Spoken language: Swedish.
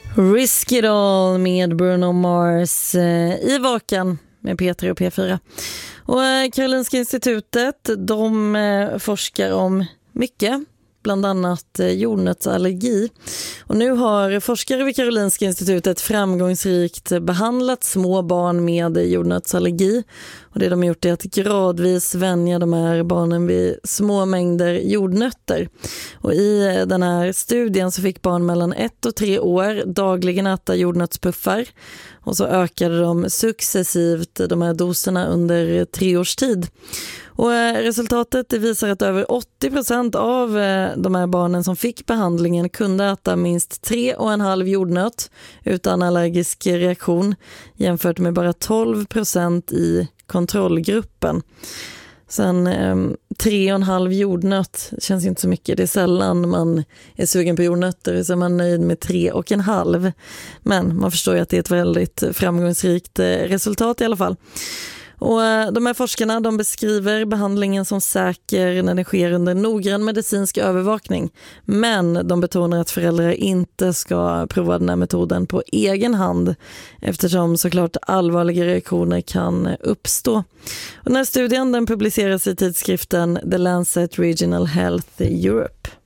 Risk It All med Bruno Mars i Vakan med P3 och P4. Och Karolinska institutet, de forskar om mycket, bland annat jordnötsallergi. Och nu har forskare vid Karolinska institutet framgångsrikt behandlat små barn med jordnötsallergi. Och det de har gjort är att gradvis vänja de här barnen vid små mängder jordnötter. Och i den här studien så fick barn mellan 1 och 3 år dagligen äta jordnötspuffar. Och så ökade de successivt de här doserna under 3 års tid. Och resultatet visar att över 80% av de här barnen som fick behandlingen kunde äta minst 3,5 jordnöt utan allergisk reaktion, jämfört med bara 12% i kontrollgruppen. Sen 3,5 jordnöt känns inte så mycket. Det är sällan man är sugen på jordnötter, så är man nöjd med 3,5. Men man förstår ju att det är ett väldigt framgångsrikt resultat i alla fall. Och de här forskarna, de beskriver behandlingen som säker när det sker under noggrann medicinsk övervakning. Men de betonar att föräldrar inte ska prova den här metoden på egen hand, eftersom såklart allvarliga reaktioner kan uppstå. Och den här studien, den publiceras i tidskriften The Lancet Regional Health Europe.